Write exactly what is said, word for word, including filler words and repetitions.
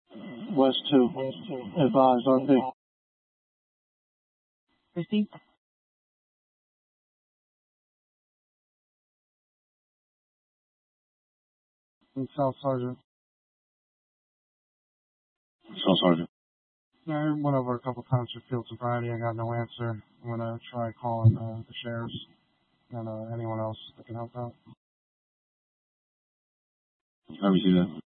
West two. Advise R P. Received. And South Sergeant. South Sergeant. Yeah, I went over a couple times for field sobriety. I got no answer. I'm going to try calling uh, the sheriffs and uh, anyone else that can help out. I received that.